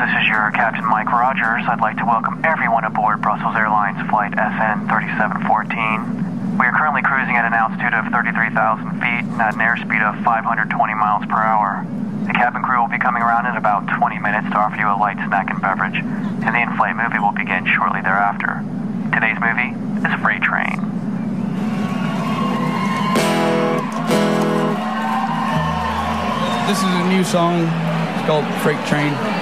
this is your Captain Mike Rogers. I'd like to welcome everyone aboard Brussels Airlines Flight SN 3714. We are currently cruising at an altitude of 33,000 feet and at an airspeed of 520 miles per hour. The cabin crew will be coming around in about 20 minutes to offer you a light snack and beverage, and the in-flight movie will begin shortly thereafter. Today's movie is Freight Train. This is a new song. It's called Freight Train.